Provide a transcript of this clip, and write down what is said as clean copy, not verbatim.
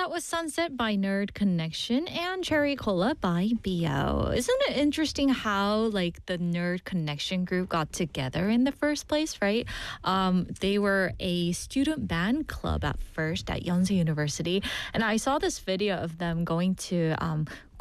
that was Sunset by Nerd Connection and Cherry Cola by BO. Isn't it interesting how like the Nerd Connection group got together in the first place, right? They were a student band club at first at Yonsei University, and I saw this video of them going to